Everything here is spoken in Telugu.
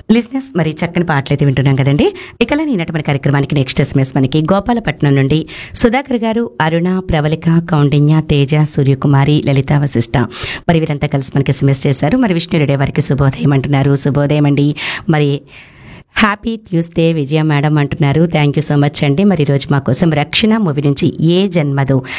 లిజినెస్ మరి చక్కని పాటలైతే వింటున్నాం కదండి. ఇకలా ఈనాటి కార్యక్రమానికి నెక్స్ట్ ఎస్ఎంఎస్ మనకి గోపాలపట్నం నుండి సుధాకర్ గారు, అరుణ, ప్రవళిక, కౌండిన్య, తేజ, సూర్యకుమారి, లలిత, వశిష్ట మరి వీరంతా కలిసి మనకి ఎస్ఎంఎస్ చేశారు. మరి విష్ణు రెడ్డి వారికి శుభోదయం అంటున్నారు. శుభోదయం అండి. మరి హ్యాపీ ట్యూస్డే విజయ మేడం అంటున్నారు. థ్యాంక్ యూ సో మచ్ అండి. మరి ఈరోజు మా కోసం రక్షణ మూవీ నుంచి ఏ జన్మదో